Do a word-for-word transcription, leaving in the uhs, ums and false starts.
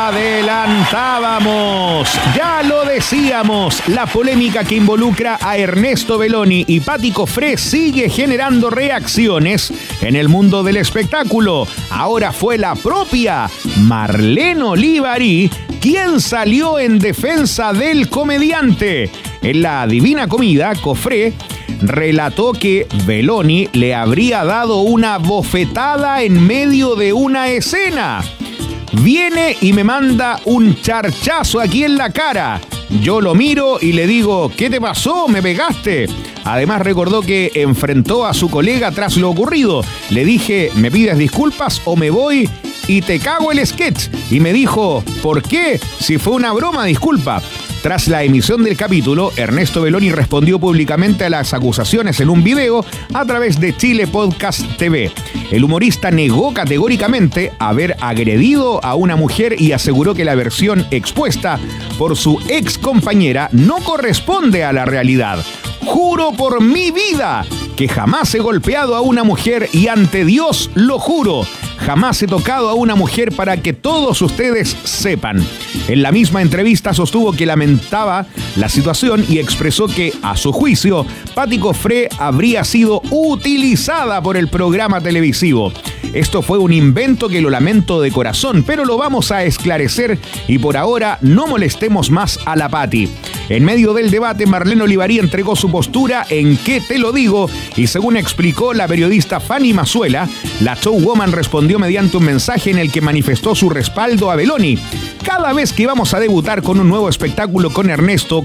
adelantábamos, ya lo decíamos, la polémica que involucra a Ernesto Belloni y Patty Cofré sigue generando reacciones en el mundo del espectáculo. Ahora fue la propia Marlene Olivari quien salió en defensa del comediante. En la Divina Comida, Cofré relató que Belloni le habría dado una bofetada en medio de una escena. Viene y me manda un charchazo aquí en la cara. Yo lo miro y le digo, ¿qué te pasó? ¿Me pegaste? Además recordó que enfrentó a su colega tras lo ocurrido. Le dije, ¿me pides disculpas o me voy y te cago el sketch? Y me dijo, ¿por qué? Si fue una broma, disculpa. Tras la emisión del capítulo, Ernesto Belloni respondió públicamente a las acusaciones en un video a través de Chile Podcast T V. El humorista negó categóricamente haber agredido a una mujer y aseguró que la versión expuesta por su ex compañera no corresponde a la realidad. Juro por mi vida que jamás he golpeado a una mujer y ante Dios lo juro. Jamás he tocado a una mujer para que todos ustedes sepan. En la misma entrevista sostuvo que lamentaba la situación y expresó que, a su juicio, Patty Cofré habría sido utilizada por el programa televisivo. Esto fue un invento que lo lamento de corazón, pero lo vamos a esclarecer y por ahora no molestemos más a la Patty. En medio del debate, Marlene Olivari entregó su postura en ¿Qué te lo digo? Y según explicó la periodista Fanny Mazuela, la showwoman respondió mediante un mensaje en el que manifestó su respaldo a Belloni. Cada vez que vamos a debutar con un nuevo espectáculo con Ernesto,